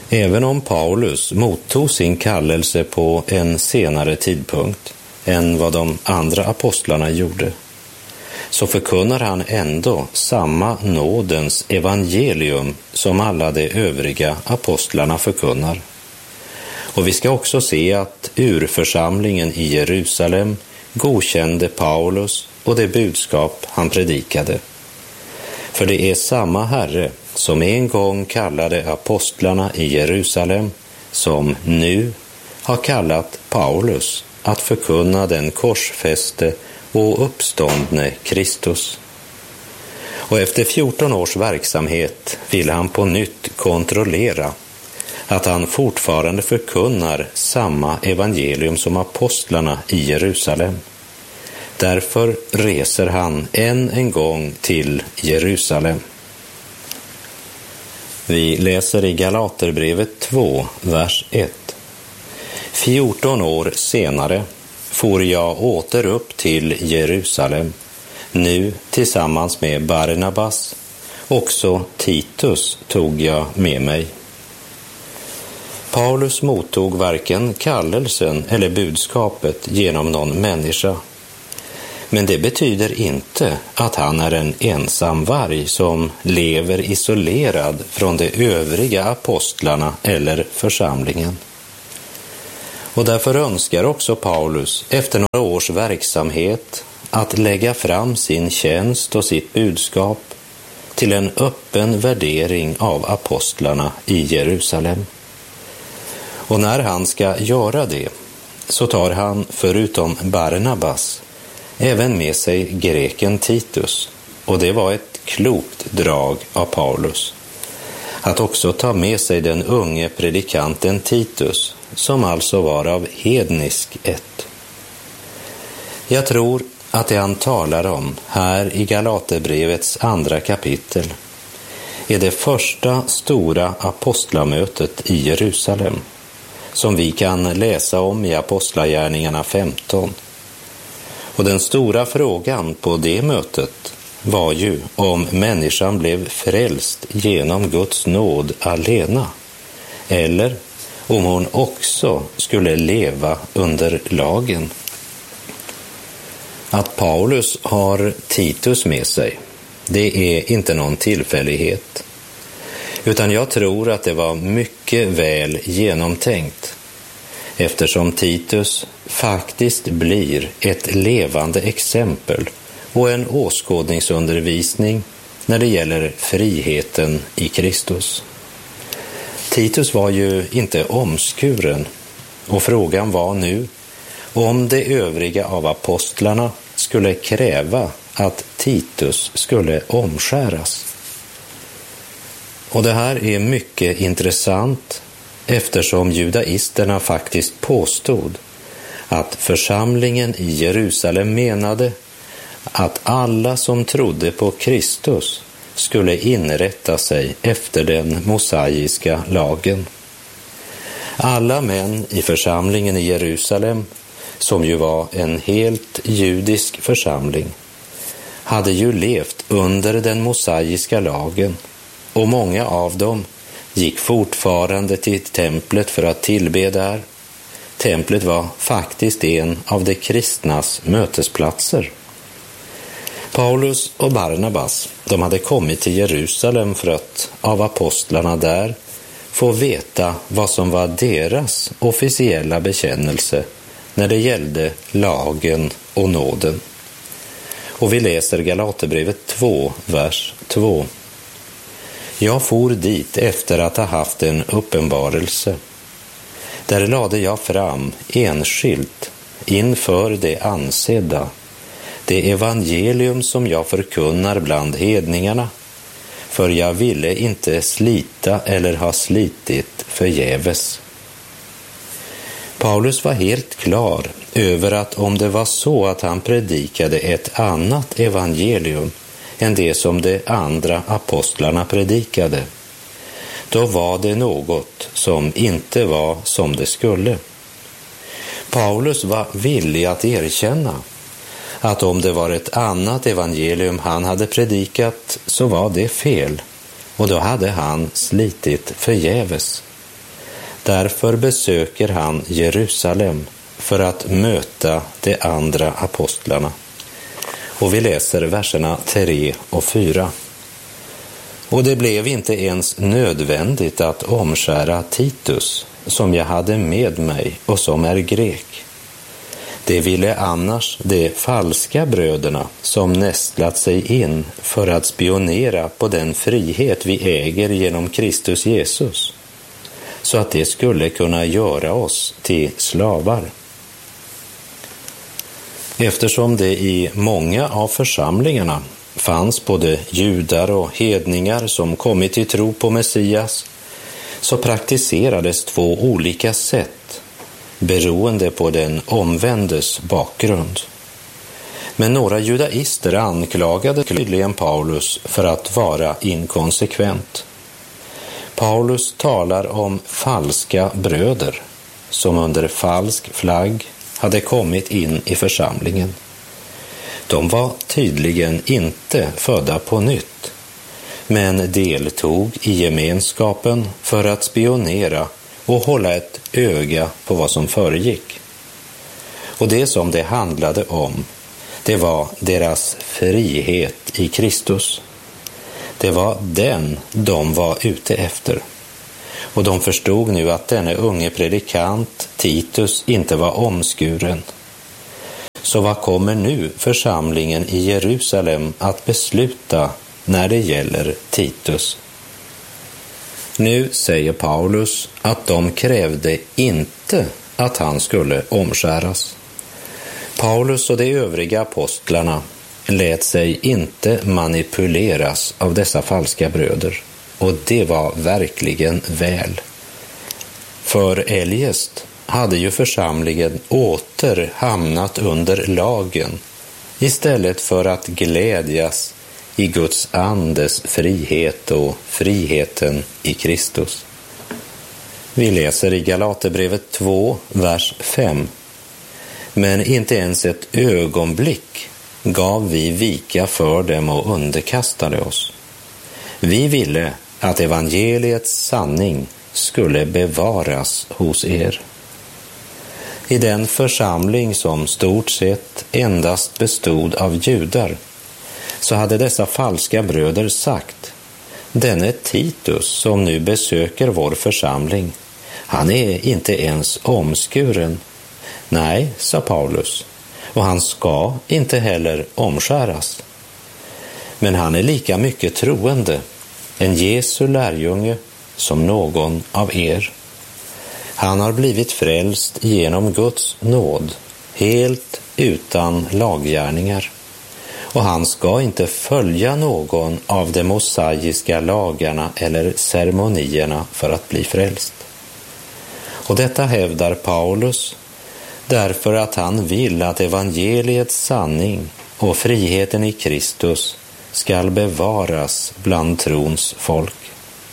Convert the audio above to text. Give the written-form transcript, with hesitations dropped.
Även om Paulus mottog sin kallelse på en senare tidpunkt än vad de andra apostlarna gjorde, så förkunnar han ändå samma nådens evangelium som alla de övriga apostlarna förkunnar. Och vi ska också se att urförsamlingen i Jerusalem godkände Paulus och det budskap han predikade. För det är samma Herre som en gång kallade apostlarna i Jerusalem som nu har kallat Paulus att förkunna den korsfäste och uppståndne Kristus. Och efter 14 års verksamhet vill han på nytt kontrollera att han fortfarande förkunnar samma evangelium som apostlarna i Jerusalem. Därför reser han än en gång till Jerusalem. Vi läser i Galaterbrevet 2, vers 1. 14 år senare for jag åter upp till Jerusalem, nu tillsammans med Barnabas. Också Titus tog jag med mig. Paulus mottog varken kallelsen eller budskapet genom någon människa. Men det betyder inte att han är en ensam varg som lever isolerad från de övriga apostlarna eller församlingen. Och därför önskar också Paulus efter några års verksamhet att lägga fram sin tjänst och sitt budskap till en öppen värdering av apostlarna i Jerusalem. Och när han ska göra det så tar han förutom Barnabas även med sig greken Titus, och det var ett klokt drag av Paulus. Att också ta med sig den unge predikanten Titus, som alltså var av hednisk ett. Jag tror att det han talar om här i Galaterbrevets 2 kapitel är det första stora apostlamötet i Jerusalem, som vi kan läsa om i Apostlagärningarna 15. Och den stora frågan på det mötet var ju om människan blev frälst genom Guds nåd alena, eller om hon också skulle leva under lagen. Att Paulus har Titus med sig, det är inte någon tillfällighet, utan jag tror att det var mycket väl genomtänkt, eftersom Titus faktiskt blir ett levande exempel och en åskådningsundervisning när det gäller friheten i Kristus. Titus var ju inte omskuren, och frågan var nu om de övriga av apostlarna skulle kräva att Titus skulle omskäras. Och det här är mycket intressant, eftersom judaisterna faktiskt påstod att församlingen i Jerusalem menade att alla som trodde på Kristus skulle inrätta sig efter den mosaiska lagen. Alla män i församlingen i Jerusalem, som ju var en helt judisk församling, hade ju levt under den mosaiska lagen, och många av dem gick fortfarande till templet för att tillbe där. Templet var faktiskt en av de kristnas mötesplatser. Paulus och Barnabas, de hade kommit till Jerusalem för att av apostlarna där få veta vad som var deras officiella bekännelse när det gällde lagen och nåden. Och vi läser Galaterbrevet 2, vers 2. Jag for dit efter att ha haft en uppenbarelse. Där lade jag fram enskilt inför det ansedda det evangelium som jag förkunnar bland hedningarna, för jag ville inte slita eller ha slitit förgäves. Paulus var helt klar över att om det var så att han predikade ett annat evangelium än det som de andra apostlarna predikade, då var det något som inte var som det skulle. Paulus var villig att erkänna att om det var ett annat evangelium han hade predikat så var det fel, och då hade han slitit förgäves. Därför besöker han Jerusalem för att möta de andra apostlarna. Och vi läser verserna 3 och 4. Och det blev inte ens nödvändigt att omskära Titus, som jag hade med mig och som är grek. Det ville annars de falska bröderna som nästlat sig in för att spionera på den frihet vi äger genom Kristus Jesus, så att det skulle kunna göra oss till slavar. Eftersom det i många av församlingarna fanns både judar och hedningar som kommit till tro på Messias, så praktiserades 2 olika sätt beroende på den omvändes bakgrund. Men några judaister anklagade tydligen Paulus för att vara inkonsekvent. Paulus talar om falska bröder som under falsk flagg hade kommit in i församlingen. De var tydligen inte födda på nytt, men deltog i gemenskapen för att spionera och hålla ett öga på vad som föregick. Och det som det handlade om, det var deras frihet i Kristus. Det var den de var ute efter. Och de förstod nu att denne unge predikant Titus inte var omskuren. Så vad kommer nu församlingen i Jerusalem att besluta när det gäller Titus? Nu säger Paulus att de krävde inte att han skulle omskäras. Paulus och de övriga apostlarna lät sig inte manipuleras av dessa falska bröder, och det var verkligen väl. För eljest hade ju församlingen åter hamnat under lagen istället för att glädjas i Guds andes frihet och friheten i Kristus. Vi läser i Galaterbrevet 2, vers 5. Men inte ens ett ögonblick gav vi vika för dem och underkastade oss. Vi ville att evangeliets sanning skulle bevaras hos er. I den församling som stort sett endast bestod av judar, så hade dessa falska bröder sagt: denne Titus som nu besöker vår församling, han är inte ens omskuren. Nej, sa Paulus, och han ska inte heller omskäras. Men han är lika mycket troende, en Jesu lärjunge som någon av er. Han har blivit frälst genom Guds nåd, helt utan laggärningar. Och han ska inte följa någon av de mosaiska lagarna eller ceremonierna för att bli frälst. Och detta hävdar Paulus därför att han vill att evangeliets sanning och friheten i Kristus skall bevaras bland trons folk.